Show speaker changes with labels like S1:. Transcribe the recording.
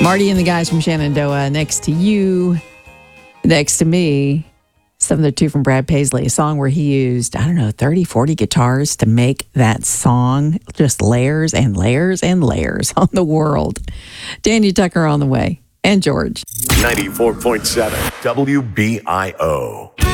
S1: Marty and the guys from Shenandoah. Next to you, next to me, something or two from Brad Paisley, a song where he used, 30, 40 guitars to make that song. Just layers and layers and layers on the world. Daniel Tucker on the way. And George.
S2: 94.7 WBIO.